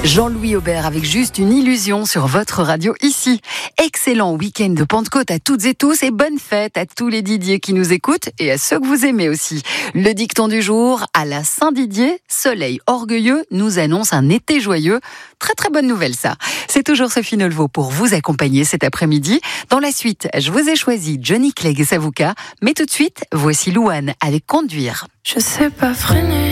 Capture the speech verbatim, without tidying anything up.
Jean-Louis Aubert avec Juste une illusion sur votre radio ici. Excellent week-end de Pentecôte à toutes et tous et bonne fête à tous les Didier qui nous écoutent et à ceux que vous aimez aussi. Le dicton du jour, à la Saint-Didier, soleil orgueilleux nous annonce un été joyeux. Très très bonne nouvelle ça. C'est toujours Sophie Nolveau pour vous accompagner cet après-midi. Dans la suite, je vous ai choisi Johnny Clegg et Savuka, mais tout de suite, voici Louane avec Conduire. Je sais pas freiner.